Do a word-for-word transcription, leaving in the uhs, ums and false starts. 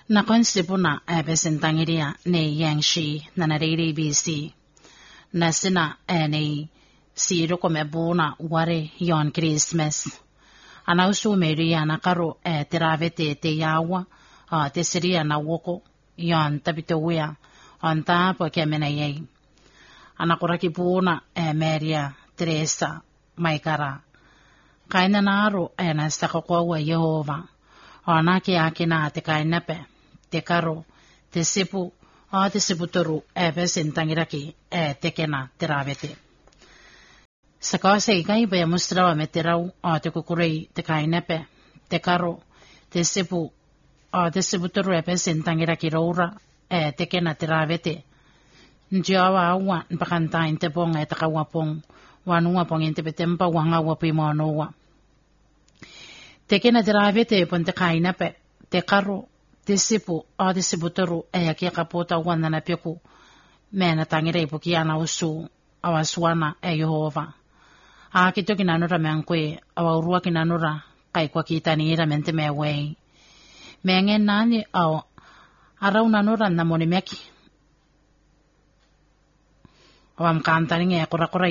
Nakonsipuna ebesentangiria ne yangshi na nariri bisi. Nasina ene siru come buna ware yon Christmas. Anausu meria nakaro e teravete te yawa a te seria na woko yon tapitowea on tapo kemena yei. Anakuraki buna e meria Teresa maikara. Kaina naro e na stakokwa Yehova. Anake akina te kainape. Te karo, te sipu, a te siputoru e pesentangiraki e tekena te ravete. Sa kasa ikai baya mustrawa me te rau a te kukurei te kainepe, te karo, te sipu, a te siputoru e pesentangiraki roura e tekena te ravete. Njiawa awa npakantain te ponga e takawapong, wanua pong inte petempa wanga wapi moanoa. Tekena te ravete e pon te kainepe, te karo, te sipu a te siputoru e a kia kapota wana na peku mena tangirei puki ana usu awa suana e Yehova. A ki toki nanura me ankoe awa urua ki nanura kai kwa ki tani ira mente me wei. Me ngen nani au arau nanura na moni meki. Awa mkantani nge kurakura